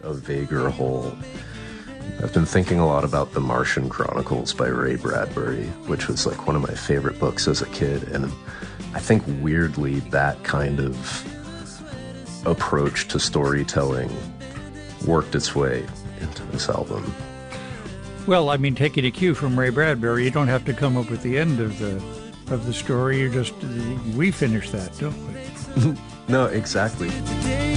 a vaguer whole. I've been thinking a lot about The Martian Chronicles by Ray Bradbury, which was like one of my favorite books as a kid, and I think weirdly that kind of approach to storytelling worked its way into this album. Well, I mean, taking a cue from Ray Bradbury, you don't have to come up with the end of the story. We finish that, don't we? No, exactly.